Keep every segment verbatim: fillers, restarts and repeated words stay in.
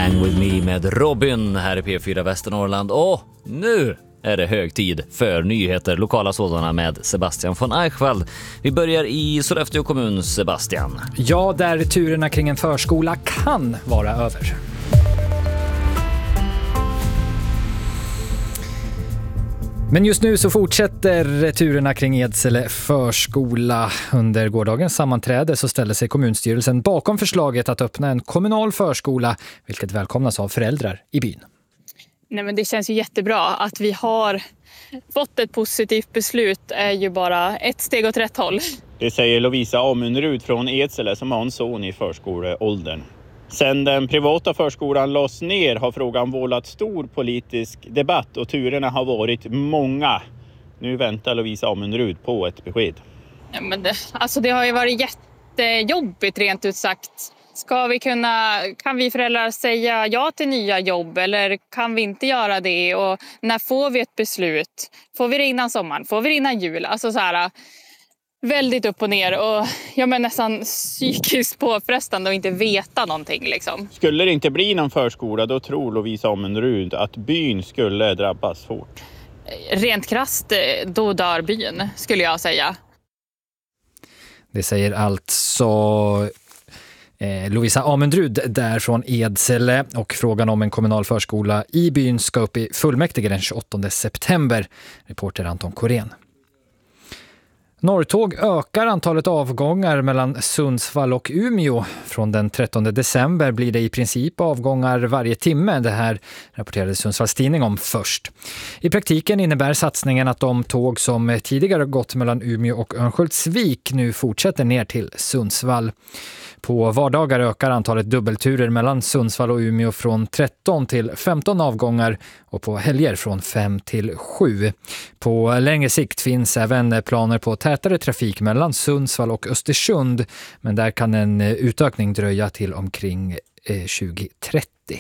Hang With Me med Robin här i P fyra Västernorrland. Och nu är det hög tid för nyheter, lokala sådana med Sebastian von Eichwald. Vi börjar i Sollefteå kommun, Sebastian. Ja, där turerna kring en förskola kan vara över. Men just nu så fortsätter turerna kring Edsele förskola. Under gårdagens sammanträde så ställde sig kommunstyrelsen bakom förslaget att öppna en kommunal förskola, vilket välkomnas av föräldrar i byn. Nej, men det känns ju jättebra att vi har fått ett positivt beslut, är ju bara ett steg åt rätt håll. Det säger Lovisa Amundrud från Edsele som har en son i förskoleåldern. Sen den privata förskolan lades ner har frågan vållat stor politisk debatt och turerna har varit många. Nu väntar Lovisa Amundrud på ett besked. Ja, men det, alltså det har ju varit jättejobbigt rent ut sagt. Ska vi kunna, kan vi föräldrar säga ja till nya jobb eller kan vi inte göra det? Och när får vi ett beslut? Får vi det innan sommaren? Får vi det innan jul? Alltså så här, väldigt upp och ner och ja, men nästan psykiskt påfrestande att inte veta någonting. Liksom. Skulle det inte bli någon förskola då tror Lovisa Amundrud att byn skulle drabbas hårt. Rent krasst, då dör byn skulle jag säga. Det säger alltså Eh, Lovisa Amundrud där från Edsele, och frågan om en kommunal förskola i byn ska upp i fullmäktige den tjugoåttonde september. Reporter Anton Korén. Norrtåg ökar antalet avgångar mellan Sundsvall och Umeå. Från den trettonde december blir det i princip avgångar varje timme. Det här rapporterade Sundsvalls tidning om först. I praktiken innebär satsningen att de tåg som tidigare gått mellan Umeå och Örnsköldsvik nu fortsätter ner till Sundsvall. På vardagar ökar antalet dubbelturer mellan Sundsvall och Umeå från tretton till femton avgångar och på helger från fem till sju. På längre sikt finns även planer på tätare trafik mellan Sundsvall och Östersund, men där kan en utökning dröja till omkring tjugo trettio.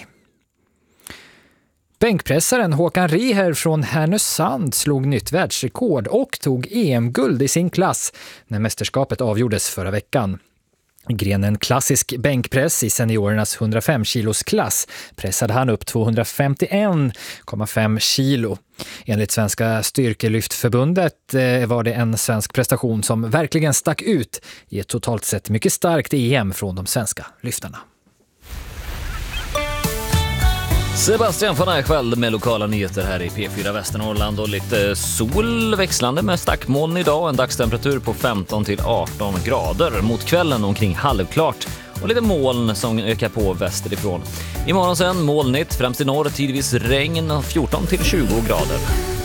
Bänkpressaren Håkan Riher från Härnösand slog nytt världsrekord och tog E M-guld i sin klass när mästerskapet avgjordes förra veckan. Grenen klassisk bänkpress i seniorernas hundrafem kilos klass pressade han upp tvåhundrafemtioen komma fem kilo. Enligt Svenska styrkelyftförbundet var det en svensk prestation som verkligen stack ut i ett totalt sett mycket starkt E M från de svenska lyftarna. Sebastian von Eichwald med lokala nyheter här i P fyra Västernorrland, och lite sol växlande med stackmoln idag, en dagstemperatur på femton till arton grader. Mot kvällen omkring halvklart och lite moln som ökar på västerifrån. Imorgon sen molnigt, främst i norr tidvis regn, fjorton till tjugo grader.